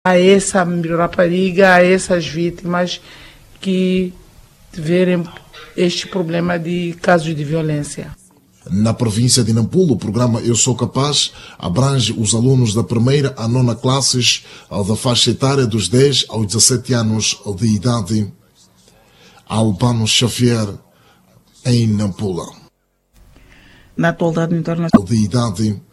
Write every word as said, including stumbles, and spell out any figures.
a essa rapariga, a essas vítimas que tiverem este problema de casos de violência. Na província de Nampula, o programa Eu Sou Capaz abrange os alunos da primeira à nona classes da faixa etária dos dez aos dezassete anos de idade. Albano Xavier, em Nampula. Na atualidade internacional de idade.